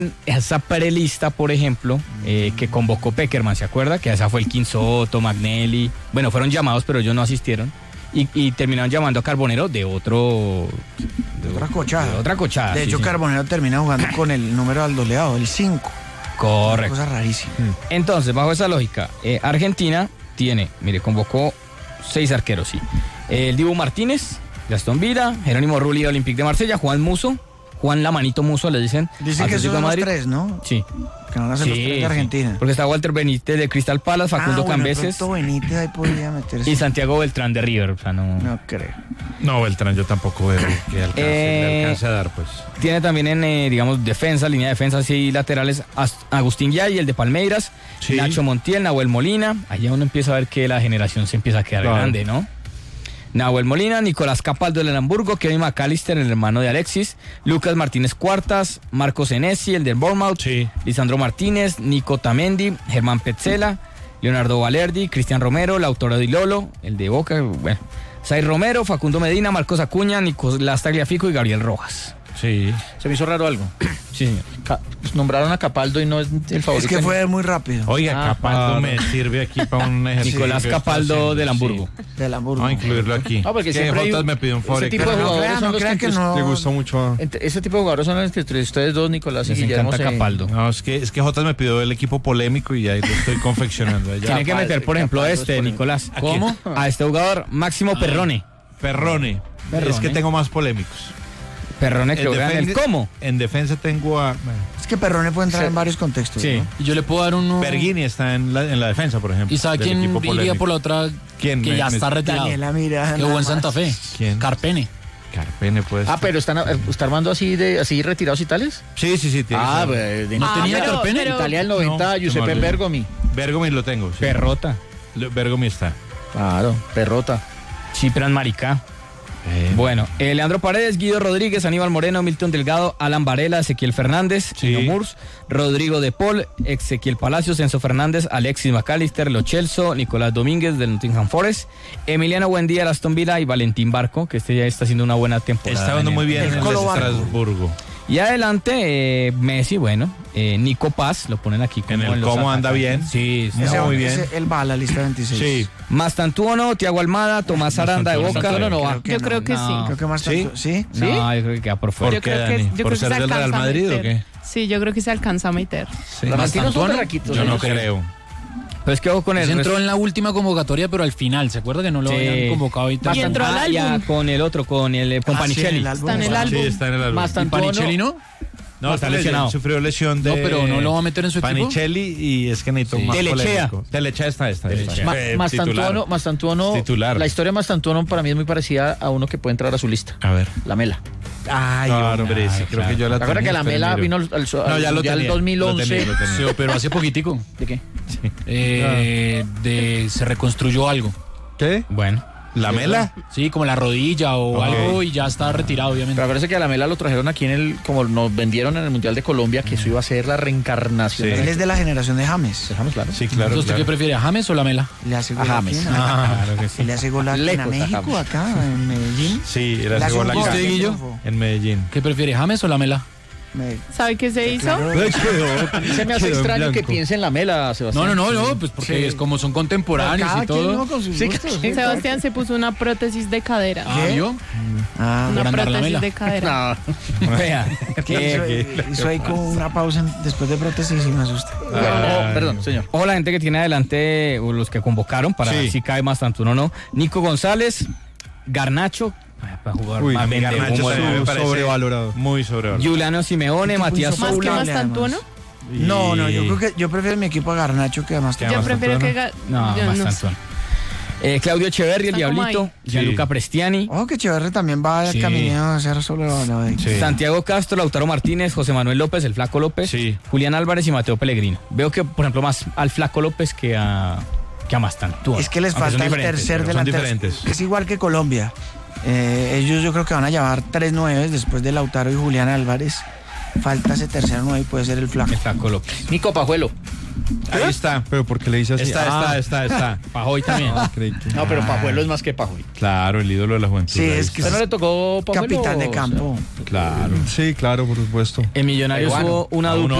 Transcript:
esa prelista, por ejemplo, que convocó Pekerman, ¿se acuerda? Que esa fue el Quinsoto, Magnelli. Bueno, fueron llamados, pero ellos no asistieron. Y terminaron llamando a Carbonero de otra cochada. De hecho, sí. Carbonero termina jugando con el número al doleado, el 5. Correcto. Una cosa rarísima. Entonces, bajo esa lógica, Argentina tiene, convocó 6 arqueros, sí. El Dibu Martínez, Gastón Villa, Jerónimo Rulli de Olympique de Marsella, Juan Musso, Juan La Manito Musso, le dicen. Dicen que son los 3, ¿no? Sí. Que no van a ser los 3 de Argentina. Sí. Porque está Walter Benítez de Crystal Palace, Facundo Cambeses. Benítez ahí podría meterse. Y Santiago Beltrán de River, o sea, no creo. No, Beltrán yo tampoco veo que le alcance a dar, pues. Tiene también en, defensa, línea de defensa y laterales, Agustín Yay, el de Palmeiras, sí. Nacho Montiel, Nahuel Molina. Allá uno empieza a ver que la generación se empieza a quedar grande, ¿no? Nahuel Molina, Nicolás Capaldo del Hamburgo, Kevin McAllister, el hermano de Alexis, Lucas Martínez Cuartas, Marcos Enesi, el del Bournemouth, sí. Lisandro Martínez, Nico Tamendi, Germán Petzela, Leonardo Valerdi, Cristian Romero, Lautaro Di Lolo, el de Boca, bueno, Zay Romero, Facundo Medina, Marcos Acuña, Nicolás Tagliafico y Gabriel Rojas. Sí. Se me hizo raro algo. Sí, señor. Nombraron a Capaldo y no es el favorito. Es que fue muy rápido. Oiga, Capaldo me sirve aquí para un ejercicio. Nicolás Capaldo del Hamburgo. Sí. Del Hamburgo. Vamos a incluirlo aquí. No, porque siempre Jotas me pidió un favor. Ese tipo de jugadores son los que le gustó mucho. Ese tipo de jugadores son los que entre ustedes dos, Nicolás y Guillermo, encanta Capaldo. No, es que Jotas me pidió el equipo polémico y ahí lo estoy confeccionando. Tiene que meter, por ejemplo, Nicolás. ¿Cómo? A este jugador, Máximo Perrone. Perrone. Es que tengo más polémicos. Perrone creo que el ¿cómo? En defensa tengo a... Es que Perrone puede entrar en varios contextos. Sí. ¿no? Y yo le puedo dar uno... Berghini está en la defensa, por ejemplo. ¿Y sabe quién iría por la otra? ¿Quién? Que ya está retirado. Daniela Miranda. Que jugó en Santa Fe. ¿Quién? Carpene. Carpene, pues. Pero ¿está armando así retirados y tales? Sí. ¿No tenía Carpene? Italia del 90, Giuseppe Bergomi. Bergomi lo tengo. Sí. Perrota. Bergomi está. Claro, Perrota. Chipran Maricá. Bueno, Leandro Paredes, Guido Rodríguez, Aníbal Moreno, Milton Delgado, Alan Varela, Ezequiel Fernández, Chino Murs, Rodrigo De Paul, Ezequiel Palacios, Enzo Fernández, Alexis McAllister, Lo Celso, Nicolás Domínguez del Nottingham Forest, Emiliano Buendía de Aston Villa y Valentín Barco, que ya está haciendo una buena temporada. Está dando muy bien en el Estrasburgo. Y adelante, Messi, Nico Paz, lo ponen aquí como en el cómo anda bien. Sí, muy bien. Él va a la lista 26. Sí. Mastantuono, Thiago Almada, Tomás Aranda de Boca. No va. Yo creo que sí. Creo que Mastantuono, ¿sí? No, yo creo que queda por fuera. ¿Por qué, Dani? ¿Por ser del Real Madrid o qué? Sí, yo creo que se alcanza a meter. Sí. Yo no creo. Pero es que ojo con él. Entró en la última convocatoria, pero al final, ¿se acuerda que no lo habían convocado? Y entró al álbum. Con el otro, con Panichelli. Está en el álbum. Sí, está en el álbum. ¿Panichelli no? No, está lesionado. Sufrió lesión de... No, pero no lo va a meter en su equipo. Panichelli y es que necesito más polémico. Telechea está. Mastantuono, titular. La historia de Mastantuono para mí es muy parecida a uno que puede entrar a su lista. A ver. Lamela. Ay, hombre, sí, creo que yo la tenía. ¿Te acuerdas que Lamela vino al 2011? Sí, pero hace poquitico. ¿De qué? Se reconstruyó algo. ¿Qué? Bueno. ¿Lamela? Sí, como la rodilla o algo y ya está retirado, obviamente. Pero parece que a Lamela lo trajeron aquí como nos vendieron en el Mundial de Colombia, que eso iba a ser la reencarnación. Él es de la generación de James. De James, claro. Sí, claro. ¿Usted qué prefiere, a James o Lamela? Le hace gol a James. Claro que sí. Le hace gol aquí a México, acá en Medellín. Sí, le hace gol ¿Y usted, acá Guillo? En Medellín. ¿Qué prefiere, James o Lamela? ¿Sabe qué se hizo? Se me hace extraño que piense en Lamela, Sebastián. No, pues porque es como son contemporáneos y todo. Sebastián se puso una prótesis de cadera. ¿Yo? Una prótesis de cadera. Vea, hizo ahí con una pausa después de prótesis y me asusta. Perdón, señor. Ojo la gente que tiene adelante, los que convocaron, para ver si cae Mastantuono o no. Nico González, Garnacho, para jugar más sobrevalorado. Muy sobrevalorado. Juliano Simeone, Matías ¿Más que Soula. Mastantuono? No, yo prefiero mi equipo a Garnacho que a Mastantuono. Yo prefiero que... Mastantuono. Claudio Echeverri, el Diablito, Gianluca Prestiani. Ojo que Echeverri también va caminando a ser sobrevalorado. Santiago Castro, Lautaro Martínez, José Manuel López, el Flaco López, Julián Álvarez y Mateo Pellegrino. Veo que, por ejemplo, más al Flaco López que a Mastantuono. Es que les falta el tercer delantero. Es igual que Colombia. Ellos yo creo que van a llevar 3 9 después de Lautaro y Julián Álvarez. Falta ese tercer 9 y puede ser el Flaco. El Flaco López. Nico Pajuelo. Ahí está. ¿Pero por qué le dice así? Está. Pajoy también. No, pero Pajuelo es más que Pajoy. Claro, el ídolo de la juventud. Sí, es que ¿Usted no le tocó? Pajuelo, capitán de campo. Claro. Sí, claro, por supuesto. En Millonarios hubo una dupla